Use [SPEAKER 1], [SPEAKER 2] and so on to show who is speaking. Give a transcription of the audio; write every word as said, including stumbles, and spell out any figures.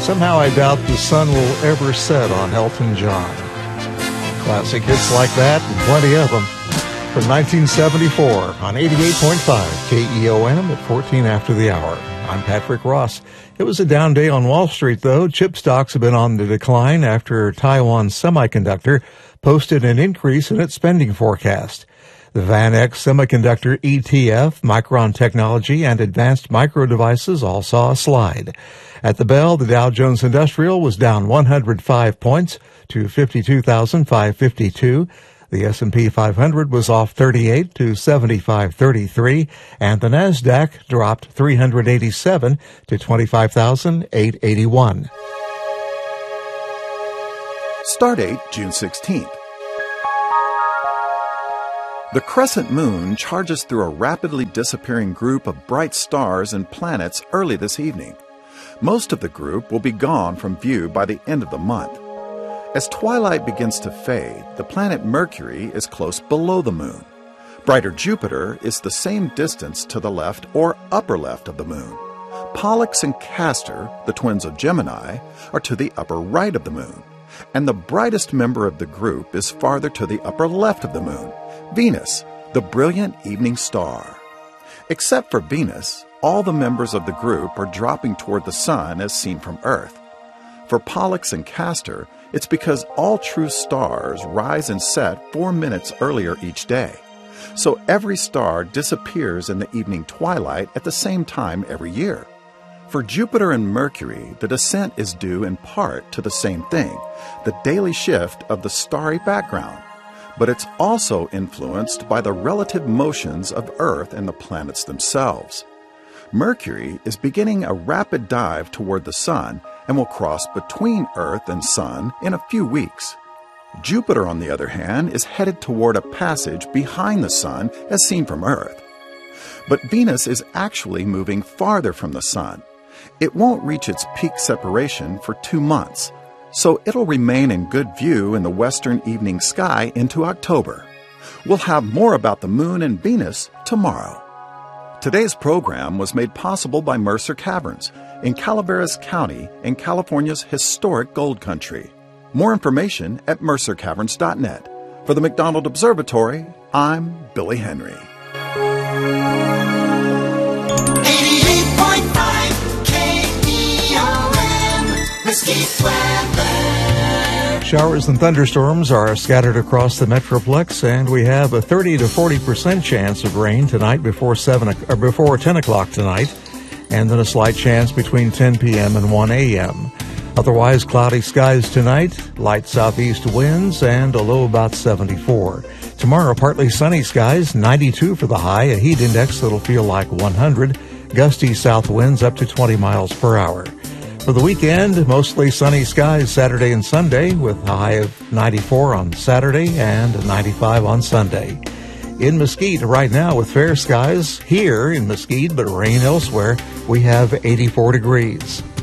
[SPEAKER 1] Somehow I doubt the sun will ever set on Elton John. Classic hits like that, and plenty of them. From nineteen seventy-four on eighty-eight point five K E O M at fourteen after the hour. I'm Patrick Ross. It was a down day on Wall Street, though. Chip stocks have been on the decline after Taiwan Semiconductor posted an increase in its spending forecast. The VanEck Semiconductor E T F, Micron Technology, and Advanced Micro Devices all saw a slide. At the bell, the Dow Jones Industrial was down one hundred five points to fifty-two thousand five hundred fifty-two. The S and P five hundred was off thirty-eight to seventy-five thirty-three, and the Nasdaq dropped three hundred eighty-seven to twenty-five thousand eight hundred eighty-one.
[SPEAKER 2] Start date June sixteenth. The crescent moon charges through a rapidly disappearing group of bright stars and planets early this evening. Most of the group will be gone from view by the end of the month. As twilight begins to fade, the planet Mercury is close below the moon. Brighter Jupiter is the same distance to the left or upper left of the moon. Pollux and Castor, the twins of Gemini, are to the upper right of the moon. And the brightest member of the group is farther to the upper left of the moon, Venus, the brilliant evening star. Except for Venus, all the members of the group are dropping toward the sun as seen from Earth. For Pollux and Castor, it's because all true stars rise and set four minutes earlier each day. So every star disappears in the evening twilight at the same time every year. For Jupiter and Mercury, the descent is due in part to the same thing, the daily shift of the starry background. But it's also influenced by the relative motions of Earth and the planets themselves. Mercury is beginning a rapid dive toward the Sun and will cross between Earth and Sun in a few weeks. Jupiter, on the other hand, is headed toward a passage behind the Sun as seen from Earth. But Venus is actually moving farther from the Sun. It won't reach its peak separation for two months, so it'll remain in good view in the western evening sky into October. We'll have more about the Moon and Venus tomorrow. Today's program was made possible by Mercer Caverns in Calaveras County in California's historic gold country. More information at mercer caverns dot net. For the McDonald Observatory, I'm Billy Henry.
[SPEAKER 3] eighty-eight point five K E O M, Mesquite weather.
[SPEAKER 1] Showers and thunderstorms are scattered across the Metroplex, and we have a thirty to forty percent chance of rain tonight before seven or before ten o'clock tonight, and then a slight chance between ten p.m. and one a.m. Otherwise, cloudy skies tonight, light southeast winds, and a low about seventy-four. Tomorrow, partly sunny skies, ninety-two for the high, a heat index that'll feel like one hundred, gusty south winds up to twenty miles per hour. For the weekend, mostly sunny skies Saturday and Sunday, with a high of ninety-four on Saturday and ninety-five on Sunday. In Mesquite right now, with fair skies here in Mesquite, but rain elsewhere, we have eighty-four degrees.